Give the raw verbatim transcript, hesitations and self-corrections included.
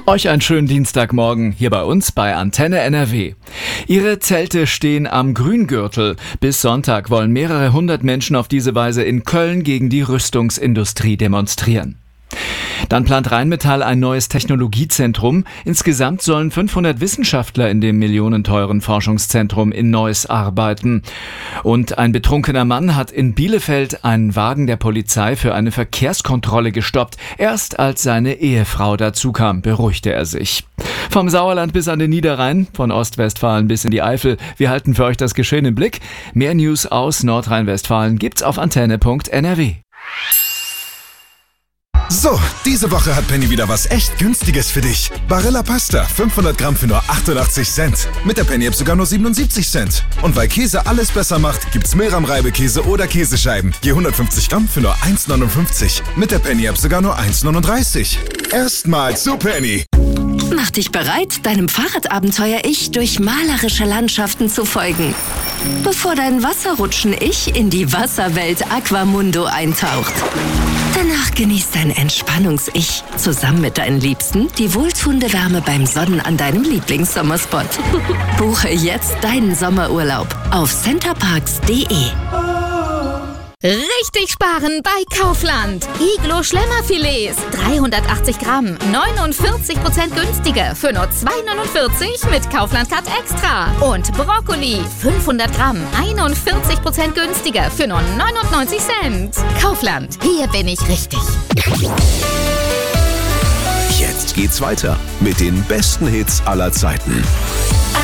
Euch einen schönen Dienstagmorgen hier bei uns bei Antenne N R W. Ihre Zelte stehen am Grüngürtel. Bis Sonntag wollen mehrere hundert Menschen auf diese Weise in Köln gegen die Rüstungsindustrie demonstrieren. Dann plant Rheinmetall ein neues Technologiezentrum. Insgesamt sollen fünfhundert Wissenschaftler in dem millionenteuren Forschungszentrum in Neuss arbeiten. Und ein betrunkener Mann hat in Bielefeld einen Wagen der Polizei für eine Verkehrskontrolle gestoppt. Erst als seine Ehefrau dazukam, beruhigte er sich. Vom Sauerland bis an den Niederrhein, von Ostwestfalen bis in die Eifel. Wir halten für euch das Geschehen im Blick. Mehr News aus Nordrhein-Westfalen gibt's auf antenne punkt n r w. So, diese Woche hat Penny wieder was echt Günstiges für dich. Barilla Pasta, fünfhundert Gramm für nur achtundachtzig Cent. Mit der Penny-App sogar nur siebenundsiebzig Cent. Und weil Käse alles besser macht, gibt's Milram-Reibekäse oder Käsescheiben. Je hundertfünfzig Gramm für nur eins neunundfünfzig. Mit der Penny-App sogar nur eins neununddreißig. Erstmal zu Penny. Mach dich bereit, deinem Fahrradabenteuer-Ich durch malerische Landschaften zu folgen. Bevor dein Wasserrutschen-Ich in die Wasserwelt Aquamundo eintaucht. Danach genießt dein Entspannungs-Ich zusammen mit deinen Liebsten die wohltuende Wärme beim Sonnen an deinem Lieblingssommerspot. Buche jetzt deinen Sommerurlaub auf centerparks punkt de. Richtig sparen bei Kaufland. Iglo Schlemmerfilets, dreihundertachtzig Gramm, neunundvierzig Prozent günstiger für nur zwei neunundvierzig mit Kaufland Cut Extra. Und Brokkoli, fünfhundert Gramm, einundvierzig Prozent günstiger für nur neunundneunzig Cent. Kaufland, hier bin ich richtig. Jetzt geht's weiter mit den besten Hits aller Zeiten.